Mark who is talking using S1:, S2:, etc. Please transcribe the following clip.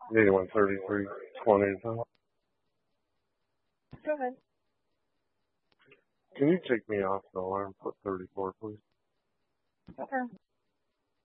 S1: 813320.
S2: Go ahead.
S1: Can you take me off the alarm? Put 34, please.
S2: Okay.